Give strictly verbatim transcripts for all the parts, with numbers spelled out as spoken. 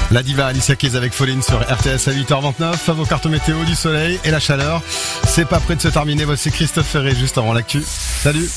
La diva Alicia Keys avec Falling sur R T S à huit heures vingt-neuf. Vos cartes météo, du soleil et la chaleur. C'est pas près de se terminer. Voici Christophe Ferré juste avant l'actu. Salut.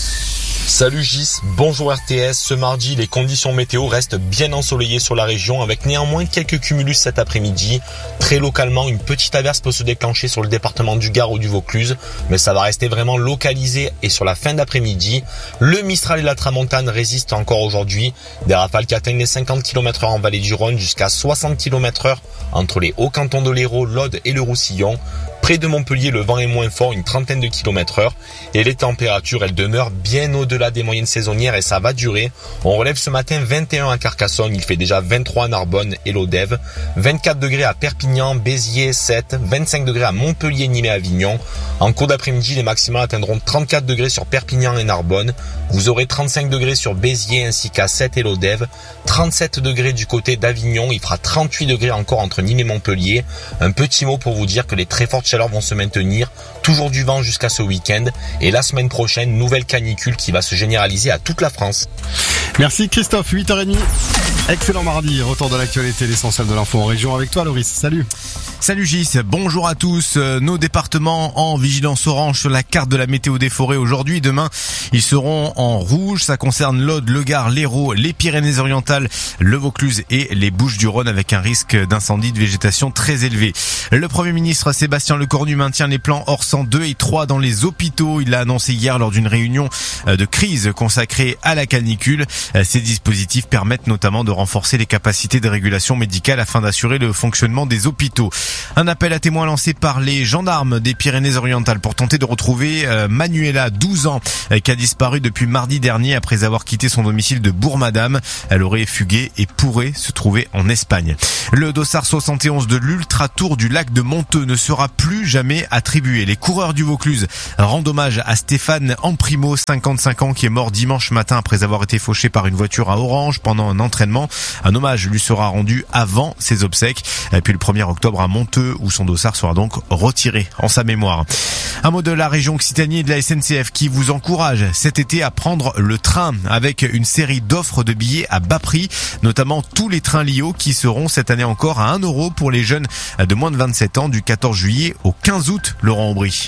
Salut Gis, bonjour R T S. Ce mardi, les conditions météo restent bien ensoleillées sur la région avec néanmoins quelques cumulus cet après-midi. Très localement, une petite averse peut se déclencher sur le département du Gard ou du Vaucluse, mais ça va rester vraiment localisé et sur la fin d'après-midi. Le Mistral et la Tramontane résistent encore aujourd'hui. Des rafales qui atteignent les cinquante kilomètres heure en vallée du Rhône jusqu'à soixante kilomètres heure entre les hauts cantons de l'Hérault, l'Aude et le Roussillon. Près de Montpellier, le vent est moins fort, une trentaine de kilomètres heure, et les températures, elles demeurent bien au-delà des moyennes saisonnières et ça va durer. On relève ce matin vingt et un à Carcassonne, il fait déjà vingt-trois à Narbonne et Lodève, vingt-quatre degrés à Perpignan, Béziers, Sète, vingt-cinq degrés à Montpellier, Nîmes et Avignon. En cours d'après-midi, les maximales atteindront trente-quatre degrés sur Perpignan et Narbonne. Vous aurez trente-cinq degrés sur Béziers ainsi qu'à Sète et Lodève, trente-sept degrés du côté d'Avignon, il fera trente-huit degrés encore entre Nîmes et Montpellier. Un petit mot pour vous dire que les très fortes chaleurs vont se maintenir, toujours du vent jusqu'à ce week-end et la semaine prochaine, nouvelle canicule qui va se généraliser à toute la France. Merci Christophe, huit heures trente. Excellent mardi, retour de l'actualité, l'essentiel de l'info en région avec toi Loris, salut. Salut Gis, bonjour à tous. Nos départements en vigilance orange sur la carte de la météo des forêts aujourd'hui. Demain, ils seront en rouge. Ça concerne l'Aude, le Gard, l'Hérault, les Pyrénées-Orientales, le Vaucluse et les Bouches-du-Rhône avec un risque d'incendie de végétation très élevé. Le Premier ministre Sébastien Lecornu maintient les plans Orsan deux et trois dans les hôpitaux. Il l'a annoncé hier lors d'une réunion de crise consacrée à la canicule. Ces dispositifs permettent notamment de renforcer les capacités de régulation médicale afin d'assurer le fonctionnement des hôpitaux. Un appel à témoins lancé par les gendarmes des Pyrénées-Orientales pour tenter de retrouver euh, Manuela, douze ans, euh, qui a disparu depuis mardi dernier après avoir quitté son domicile de Bourg-Madame. Elle aurait fugué et pourrait se trouver en Espagne. Le dossard soixante et onze de l'Ultra Tour du lac de Monteux ne sera plus jamais attribué. Les coureurs du Vaucluse rendent hommage à Stéphane Amprimo, cinquante-cinq ans, qui est mort dimanche matin après avoir été fauché par une voiture à Orange pendant un entraînement. Un hommage lui sera rendu avant ses obsèques. Et puis le premier octobre à Monteux, où son dossard sera donc retiré en sa mémoire. Un mot de la région Occitanie et de la S N C F qui vous encourage cet été à prendre le train avec une série d'offres de billets à bas prix, notamment tous les trains Lio qui seront cette année encore à un euro pour les jeunes de moins de vingt-sept ans du quatorze juillet au quinze août. Laurent Aubry.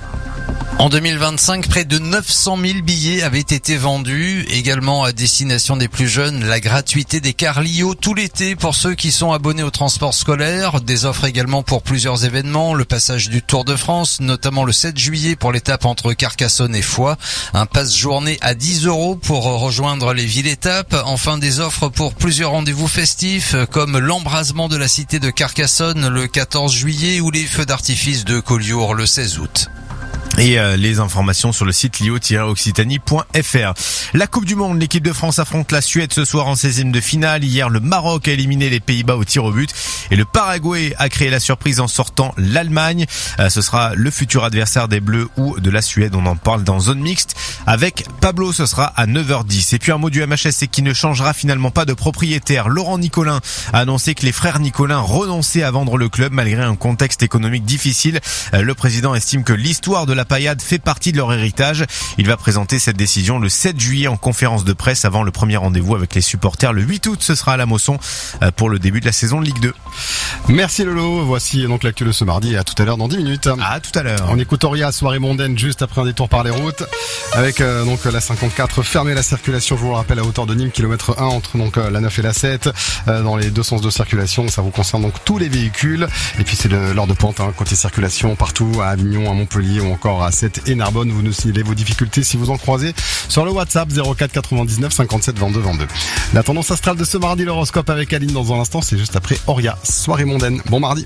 En deux mille vingt-cinq, près de neuf cent mille billets avaient été vendus. Également à destination des plus jeunes, la gratuité des cars Lio tout l'été pour ceux qui sont abonnés au transport scolaire. Des offres également pour plusieurs événements. Le passage du Tour de France, notamment le sept juillet pour l'étape entre Carcassonne et Foix. Un passe-journée à dix euros pour rejoindre les villes-étapes. Enfin, des offres pour plusieurs rendez-vous festifs comme l'embrasement de la cité de Carcassonne le quatorze juillet ou les feux d'artifice de Collioure le seize août. Et euh, les informations sur le site lio tiret occitanie point f r. La Coupe du Monde, l'équipe de France affronte la Suède ce soir en seizième de finale. Hier, le Maroc a éliminé les Pays-Bas au tir au but et le Paraguay a créé la surprise en sortant l'Allemagne. Euh, ce sera le futur adversaire des Bleus ou de la Suède. On en parle dans Zone Mixte avec Pablo. Ce sera à neuf heures dix. Et puis un mot du M H S, c'est qui ne changera finalement pas de propriétaire. Laurent Nicolin a annoncé que les frères Nicolin renonçaient à vendre le club malgré un contexte économique difficile. Euh, le président estime que l'histoire de la Payade fait partie de leur héritage. Il va présenter cette décision le sept juillet en conférence de presse avant le premier rendez-vous avec les supporters. Le huit août, ce sera à la Mosson pour le début de la saison de Ligue deux. Merci Lolo, voici donc l'actu de ce mardi et à tout à l'heure dans dix minutes. À tout à l'heure. On écoute Auria, soirée mondaine juste après un détour par les routes avec euh, donc la cinquante-quatre fermée la circulation, je vous le rappelle, à hauteur de Nîmes, kilomètre un entre donc euh, la neuf et la sept euh, dans les deux sens de circulation. Ça vous concerne donc tous les véhicules et puis c'est de l'heure de pointe hein, côté circulation partout à Avignon, à Montpellier ou encore à Sète et Narbonne. Vous nous signalez vos difficultés si vous en croisez sur le WhatsApp zéro quatre quatre-vingt-dix-neuf cinquante-sept vingt-deux vingt-deux. La tendance astrale de ce mardi, l'horoscope avec Aline dans un instant, c'est juste après Auria, soirée mondaine. Bon mardi.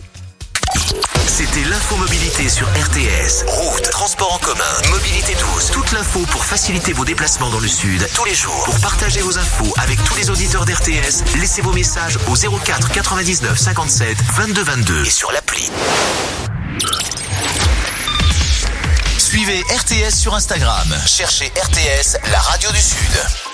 C'était l'infomobilité sur R T S. Route, transport en commun, mobilité douce. Toute l'info pour faciliter vos déplacements dans le sud. Tous les jours, pour partager vos infos avec tous les auditeurs d'R T S, laissez vos messages au zéro quatre quatre-vingt-dix-neuf cinquante-sept vingt-deux vingt-deux et sur l'appli. Suivez R T S sur Instagram. Cherchez R T S, la radio du Sud.